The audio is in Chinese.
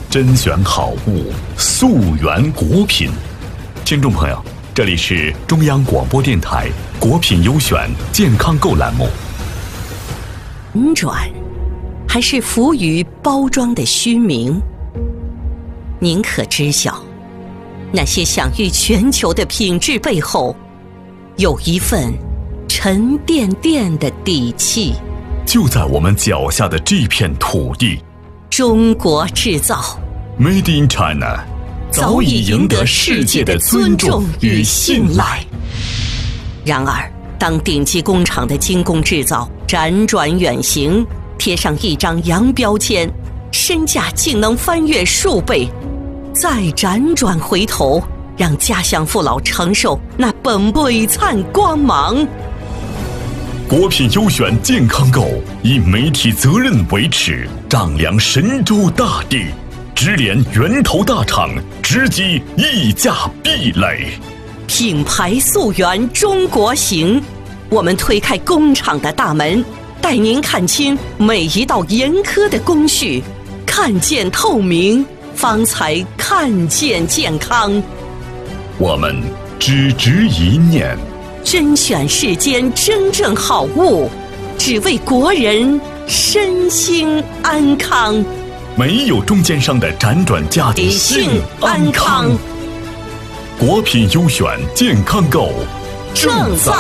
甄选好物，溯源国品。听众朋友，这里是中央广播电台国品优选健康购栏目。 转还是浮于包装的虚名？您可知晓，那些享誉全球的品质背后，有一份沉甸甸的底气。 就在我们脚下的这片土地， 中国制造 Made in China 早已赢得世界的尊重与信赖。 然而，当顶级工厂的精工制造辗转远行，贴上一张洋标签，身价竟能翻越数倍，再辗转回头，让家乡父老承受那本璀璨光芒。 国品优选健康购以媒体责任为耻，丈量神州大地，直连源头大厂，直击溢价壁垒。 品牌溯源中国行，我们推开工厂的大门，带您看清每一道严苛的工序，看见透明，方才看见健康。 我们只执一念， 甄选世间真正好物，只为国人身心安康。 没有中间商的辗转价底性安康。国品优选健康购， 正在